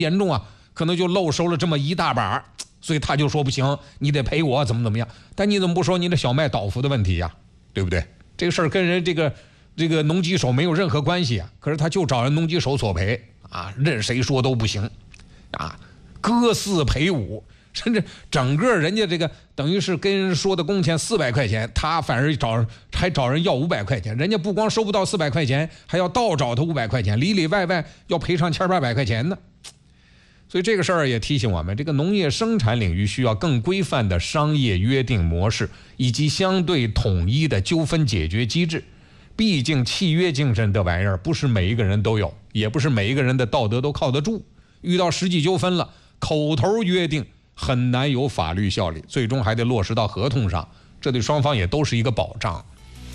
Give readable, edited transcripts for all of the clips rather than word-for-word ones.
严重啊，可能就漏收了这么一大把，所以他就说不行，你得赔我怎么样。但你怎么不说你的小麦倒伏的问题呀？对不对？这个事儿跟人这个农机手没有任何关系啊，可是他就找人农机手索赔啊，任谁说都不行啊，割4赔5，甚至整个人家这个等于是跟人说的工钱400块钱，他反而还找人要500块钱，人家不光收不到400块钱，还要倒找他500块钱，里里外外要赔上1800块钱呢。所以这个事儿也提醒我们，这个农业生产领域需要更规范的商业约定模式，以及相对统一的纠纷解决机制。毕竟契约精神这玩意儿不是每一个人都有，也不是每一个人的道德都靠得住。遇到实际纠纷了，口头约定很难有法律效力，最终还得落实到合同上，这对双方也都是一个保障。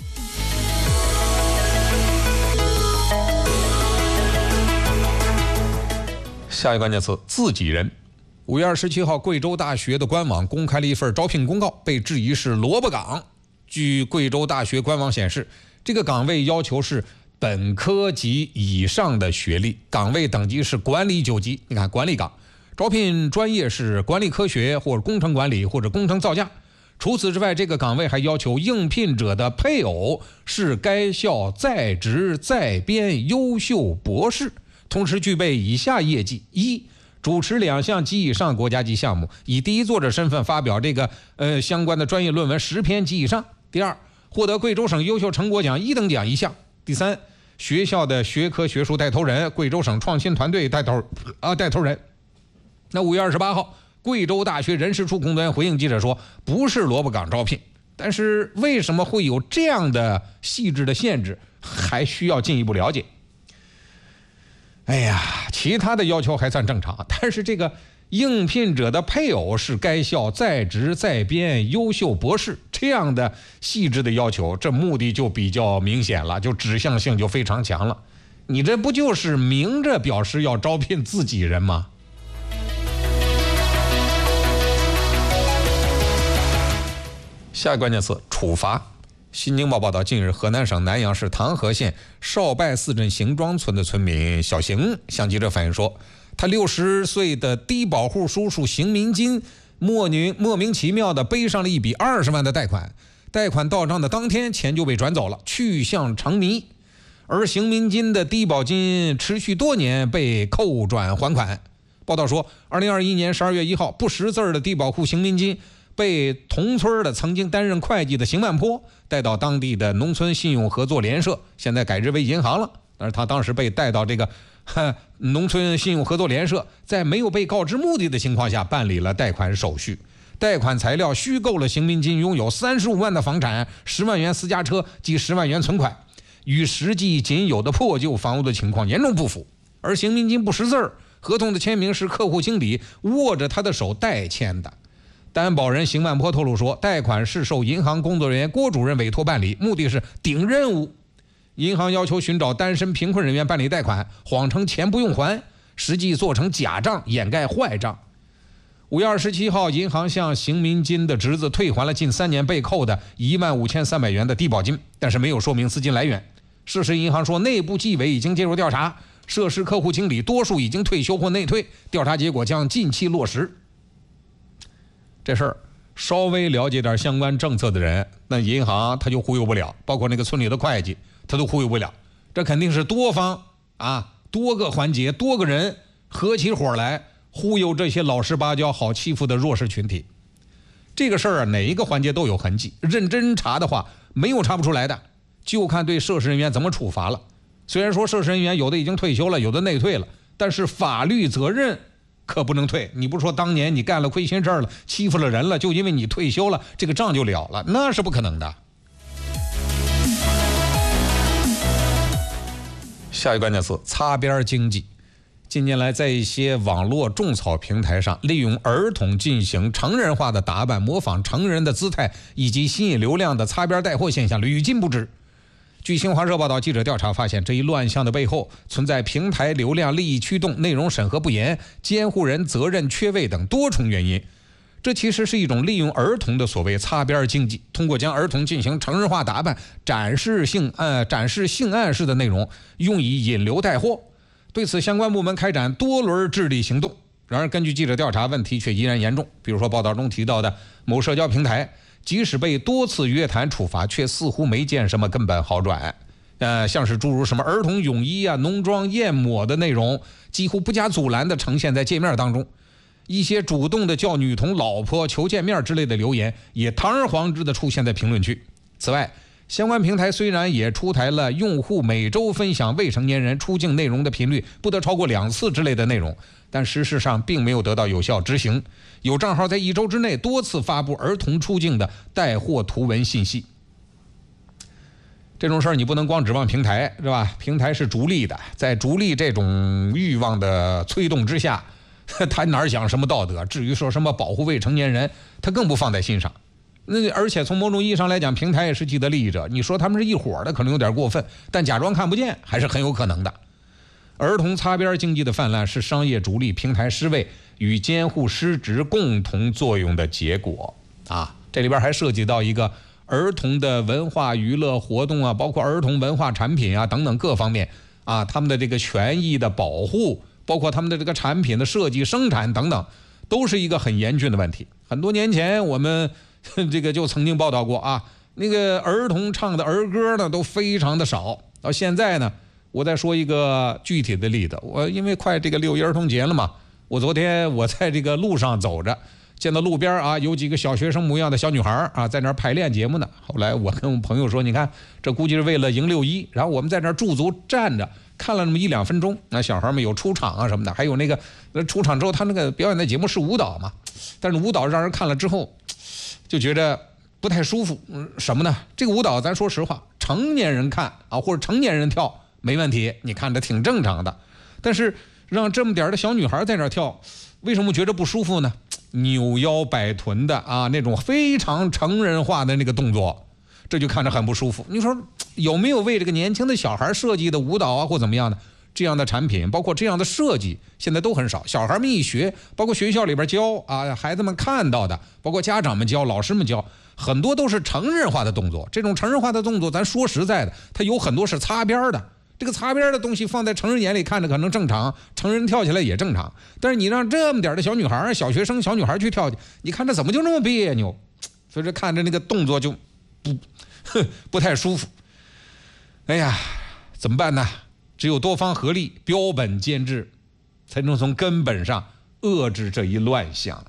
下一个关键词，自己人。5月27号，贵州大学的官网公开了一份招聘公告，被质疑是萝卜岗。据贵州大学官网显示，这个岗位要求是本科及以上的学历，岗位等级是管理9级。你看，管理岗，招聘专业是管理科学或者工程管理或者工程造价。除此之外，这个岗位还要求应聘者的配偶是该校在职在编优秀博士，同时具备以下业绩：一、主持2项及以上国家级项目，以第一作者身份发表这个相关的专业论文10篇及以上；第二，获得贵州省优秀成果奖1等奖1项；第三，学校的学科学术带头人，贵州省创新团队带头人。那5月28号，贵州大学人事处工作人员回应记者说，不是萝卜岗招聘，但是为什么会有这样的细致的限制，还需要进一步了解。哎呀，其他的要求还算正常，但是这个应聘者的配偶是该校在职在编优秀博士，这样的细致的要求，这目的就比较明显了，就指向性就非常强了。你这不就是明着表示要招聘自己人吗？下一个关键词，处罚。新京报报道，近日河南省南阳市唐河县少拜寺镇邢庄村的村民小邢向记者反映说，他60岁的低保户叔叔邢民金莫名其妙地背上了一笔20万的贷款，贷款到账的当天钱就被转走了，去向成谜。而邢民金的低保金持续多年被扣转还款。报道说，2021年12月1号，不识字的低保户邢民金被同村的曾经担任会计的邢万坡带到当地的农村信用合作联社，现在改制为银行了。但是他当时被带到这个农村信用合作联社，在没有被告知目的的情况下办理了贷款手续。贷款材料虚构了邢民金拥有35万的房产、10万元私家车及10万元存款，与实际仅有的破旧房屋的情况严重不符。而邢民金不识字，合同的签名是客户经理握着他的手代签的。担保人邢万坡透露说，贷款是受银行工作人员郭主任委托办理，目的是顶任务。银行要求寻找单身贫困人员办理贷款，谎称钱不用还，实际做成假账掩盖坏账。5月27号，银行向邢民金的侄子退还了近3年被扣的15300元的低保金，但是没有说明资金来源。涉事银行说，内部纪委已经介入调查，涉事客户经理多数已经退休或内退，调查结果将近期落实。这事儿稍微了解点相关政策的人，那银行他就忽悠不了，包括那个村里的会计他都忽悠不了。这肯定是多方多个环节多个人合起伙来忽悠这些老实巴交好欺负的弱势群体。这个事儿哪一个环节都有痕迹，认真查的话没有查不出来的，就看对涉事人员怎么处罚了。虽然说涉事人员有的已经退休了，有的内退了，但是法律责任可不能退。你不说当年你干了亏心事了，欺负了人了，就因为你退休了，这个账就了了，那是不可能的。下一个关键词，擦边经济。近年来，在一些网络种草平台上，利用儿童进行成人化的打扮，模仿成人的姿态，以及吸引流量的擦边带货现象屡禁不止。据新华社报道，记者调查发现，这一乱象的背后存在平台流量利益驱动、内容审核不严、监护人责任缺位等多重原因。这其实是一种利用儿童的所谓擦边经济，通过将儿童进行成人化打扮，展示性暗示的内容，用以引流带货。 对此相关部门开展多轮治理行动。然而，根据记者调查，问题却依然严重。比如说报道中提到的某社交平台，即使被多次约谈处罚，却似乎没见什么根本好转。像是诸如什么儿童泳衣啊、浓妆艳抹的内容，几乎不加阻拦地呈现在界面当中。一些主动的叫女童老婆求见面之类的留言，也堂而皇之地出现在评论区。此外，相关平台虽然也出台了用户每周分享未成年人出境内容的频率不得超过2次之类的内容，但事实上并没有得到有效执行。有账号在1周之内多次发布儿童出境的带货图文信息。这种事儿你不能光指望平台，是吧？平台是逐利的，在逐利这种欲望的催动之下，他哪讲什么道德？至于说什么保护未成年人，他更不放在心上。而且从某种意义上来讲，平台也是既得利益者。你说他们是一伙的，可能有点过分，但假装看不见还是很有可能的。儿童擦边经济的泛滥是商业逐利、平台失位与监护失职共同作用的结果啊！这里边还涉及到一个儿童的文化娱乐活动啊，包括儿童文化产品啊等等各方面啊，他们的这个权益的保护，包括他们的这个产品的设计、生产等等，都是一个很严峻的问题。很多年前我们这个就曾经报道过啊，那个儿童唱的儿歌呢都非常的少。到现在呢，我再说一个具体的例子，我因为快这个6一儿童节了嘛，昨天我在这个路上走着，见到路边啊有几个小学生模样的小女孩啊在那儿排练节目呢。后来我跟我朋友说，你看这估计是为了迎6·1，然后我们在那儿驻足站着看了那么1-2分钟，那小孩们有出场啊什么的，还有那个出场之后他那个表演的节目是舞蹈嘛，但是舞蹈让人看了之后就觉得不太舒服。什么呢？这个舞蹈咱说实话，成年人看啊或者成年人跳没问题，你看着挺正常的，但是让这么点的小女孩在那跳，为什么觉得不舒服呢？扭腰摆臀的啊，那种非常成人化的那个动作，这就看着很不舒服。你说有没有为这个年轻的小孩设计的舞蹈啊或怎么样的这样的产品，包括这样的设计，现在都很少。小孩们一学，包括学校里边教啊，孩子们看到的，包括家长们教、老师们教，很多都是成人化的动作。这种成人化的动作，咱说实在的，它有很多是擦边的。这个擦边的东西放在成人眼里看着可能正常，成人跳起来也正常，但是你让这么点的小女孩、小学生、小女孩去跳，你看这怎么就那么别扭？所以这看着那个动作就不太舒服。哎呀，怎么办呢？只有多方合力，标本兼治，才能从根本上遏制这一乱象。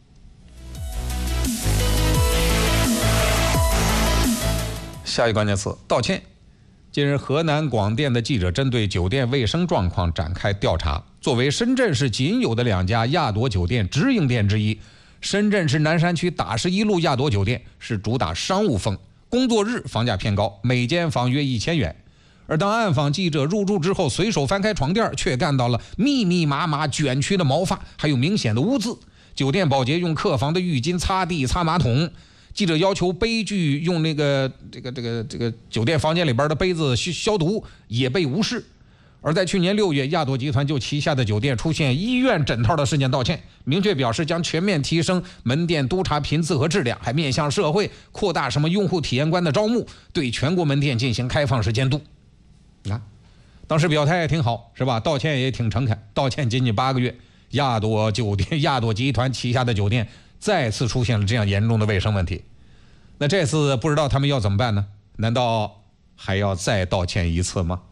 下一个关键词：道歉。近日，河南广电的记者针对酒店卫生状况展开调查。作为深圳市仅有的2家亚朵酒店直营店之一，深圳市南山区打石一路亚朵酒店是主打商务风，工作日房价偏高，每间房约1000元。而当暗访记者入住之后，随手翻开床垫，却看到了密密麻麻卷曲的毛发，还有明显的污渍。酒店保洁用客房的浴巾擦地、擦马桶。记者要求杯具用这个酒店房间里边的杯子消毒，也被无视。而在去年6月，亚朵集团就旗下的酒店出现医院枕套的事件道歉，明确表示将全面提升门店督查频次和质量，还面向社会扩大什么用户体验官的招募，对全国门店进行开放式监督。当时表态也挺好，是吧？道歉也挺诚恳，道歉仅仅8个月，亚朵集团旗下的酒店再次出现了这样严重的卫生问题。那这次不知道他们要怎么办呢？难道还要再道歉一次吗？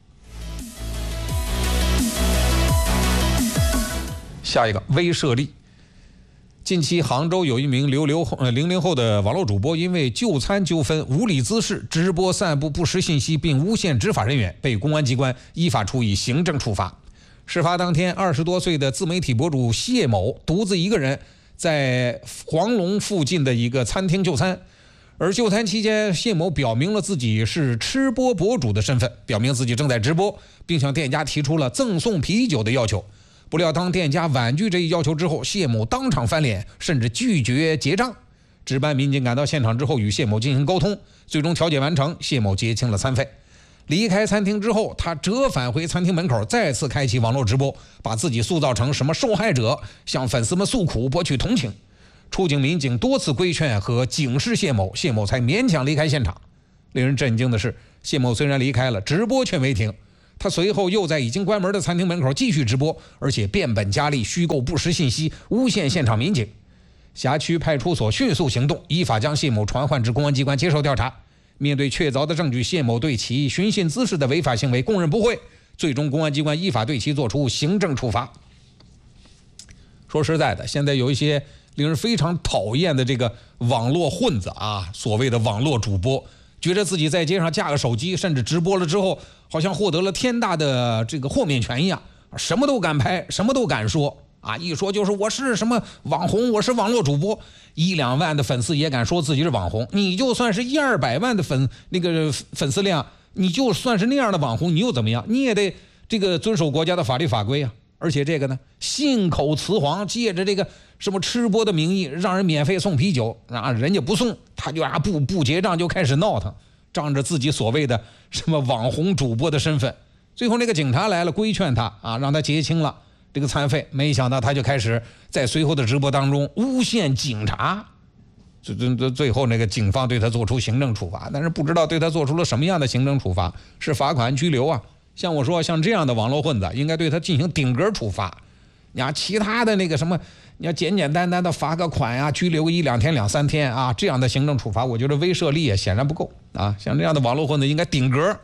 下一个威慑力。近期杭州有一名00后的网络主播，因为就餐纠纷、无理滋事、直播散布不实信息并诬陷执法人员，被公安机关依法处以行政处罚。事发当天，20多岁的自媒体博主谢某独自一个人在黄龙附近的一个餐厅就餐，而就餐期间，谢某表明了自己是吃播博主的身份，表明自己正在直播，并向店家提出了赠送啤酒的要求。不料当店家婉拒这一要求之后，谢某当场翻脸，甚至拒绝结账。值班民警赶到现场之后，与谢某进行沟通，最终调解完成，谢某结清了餐费。离开餐厅之后，他折返回餐厅门口，再次开启网络直播，把自己塑造成什么受害者，向粉丝们诉苦，博取同情。出警民警多次规劝和警示谢某，谢某才勉强离开现场。令人震惊的是，谢某虽然离开了，直播却没停。 他随后又在已经关门的餐厅门口继续直播，而且变本加厉，虚构不实信息，诬陷现场民警。辖区派出所迅速行动，依法将谢某传唤至公安机关接受调查。面对确凿的证据，谢某对其寻衅滋事的违法行为供认不讳，最终公安机关依法对其作出行政处罚。说实在的，现在有一些令人非常讨厌的这个网络混子啊，所谓的网络主播，觉得自己在街上架个手机，甚至直播了之后，好像获得了天大的这个豁免权一样，什么都敢拍，什么都敢说啊！一说就是我是什么网红，我是网络主播，1、2万的粉丝也敢说自己是网红。你就算是100、200万的粉丝量，你就算是那样的网红，你又怎么样？你也得这个遵守国家的法律法规啊！而且这个呢，信口雌黄，借着这个什么吃播的名义，让人免费送啤酒，人家不送，他就不结账就开始闹腾，仗着自己所谓的什么网红主播的身份。最后那个警察来了，规劝他啊，让他结清了这个餐费，没想到他就开始在随后的直播当中诬陷警察。最后那个警方对他做出行政处罚，但是不知道对他做出了什么样的行政处罚，是罚款、拘留啊？像我说，像这样的网络混子，应该对他进行顶格处罚。你看其他的那个什么，你要简简单单的罚个款呀，拘留1、2天、2、3天啊，这样的行政处罚，我觉得威慑力也显然不够啊。像这样的网络混子应该顶格。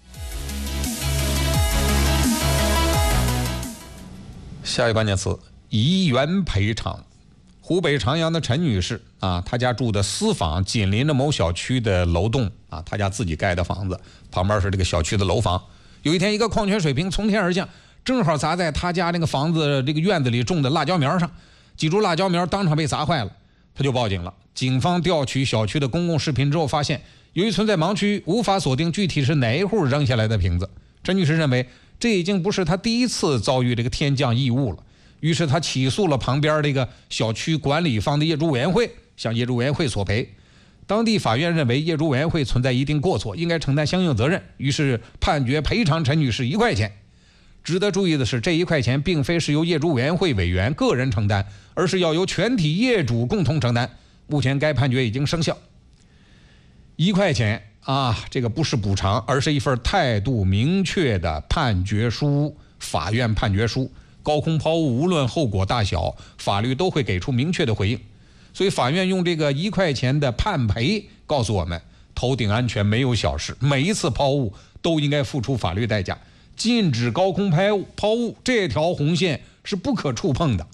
下一个关键词：1元赔偿。湖北长阳的陈女士啊，她家住的私房紧邻着某小区的楼栋啊，她家自己盖的房子，旁边是这个小区的楼房。有一天，一个矿泉水瓶从天而降，正好砸在他家那个房子这个院子里种的辣椒苗上，几株辣椒苗当场被砸坏了，他就报警了。警方调取小区的公共视频之后，发现由于存在盲区，无法锁定具体是哪一户扔下来的瓶子。陈女士认为这已经不是她第一次遭遇这个天降异物了，于是她起诉了旁边这个小区管理方的业主委员会，向业主委员会索赔。当地法院认为业主委员会存在一定过错，应该承担相应责任，于是判决赔偿陈女士1块钱。值得注意的是，这1块钱并非是由业主委员会委员个人承担，而是要由全体业主共同承担。目前该判决已经生效。1块钱啊，这个不是补偿，而是一份态度明确的判决书，法院判决书。高空抛物无论后果大小，法律都会给出明确的回应。所以法院用这个1块钱的判赔告诉我们，头顶安全没有小事，每一次抛物都应该付出法律代价。禁止高空抛物这条红线是不可触碰的。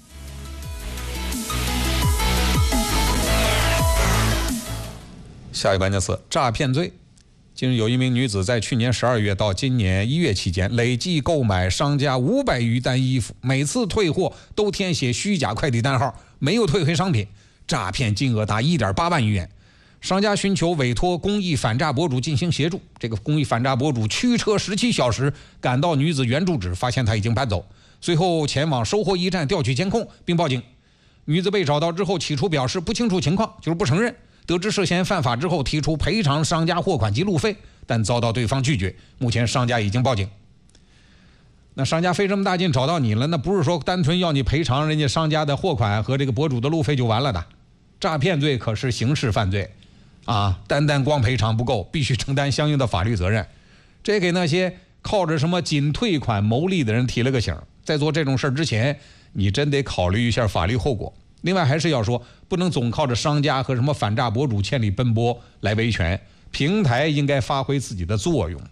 下一个关键词：诈骗罪。近日有一名女子在去年12月到今年1月期间，累计购买商家500余单衣服，每次退货都填写虚假快递单号，没有退回商品，诈骗金额达1.8万余元。商家寻求委托公益反诈博主进行协助，这个公益反诈博主驱车17小时赶到女子原住址，发现她已经搬走，随后前往收货驿站调取监控并报警。女子被找到之后，起初表示不清楚情况，就是不承认。得知涉嫌犯法之后，提出赔偿商家货款及路费，但遭到对方拒绝。目前商家已经报警。那商家费这么大劲找到你了，那不是说单纯要你赔偿人家商家的货款和这个博主的路费就完了的。诈骗罪可是刑事犯罪啊，单光赔偿不够，必须承担相应的法律责任。这给那些靠着什么仅退款牟利的人提了个醒，在做这种事之前，你真得考虑一下法律后果。另外还是要说，不能总靠着商家和什么反诈博主千里奔波来维权，平台应该发挥自己的作用。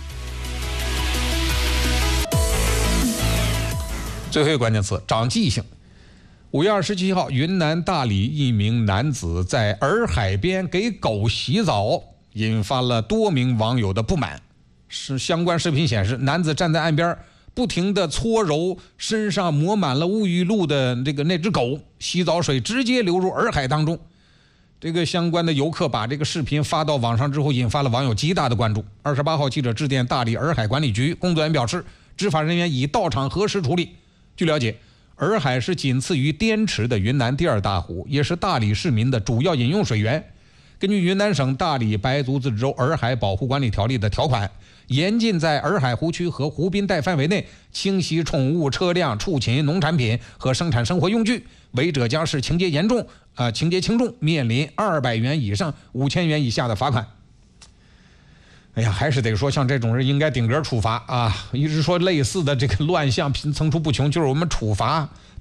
最后一个关键词：长记性。5月27号，云南大理一名男子在洱海边给狗洗澡，引发了多名网友的不满。相关视频显示，男子站在岸边，不停地搓揉身上抹满了沐浴露的那只狗，洗澡水直接流入洱海当中。这个相关的游客把这个视频发到网上之后，引发了网友极大的关注。28号，记者致电大理洱海管理局，工作人员表示，执法人员已到场核实处理。据了解，洱海是仅次于滇池的云南第2大湖，也是大理市民的主要饮用水源。根据云南省大理白族自治州洱海保护管理条例的条款，严禁在洱海湖区和湖滨带范围内清洗宠物、车辆、畜禽、农产品和生产生活用具，违者将是情节轻重，面临200元以上5000元以下的罚款。 哎呀，还是得说像这种人应该顶格处罚啊！一直说类似的这个乱象层出不穷，就是我们处罚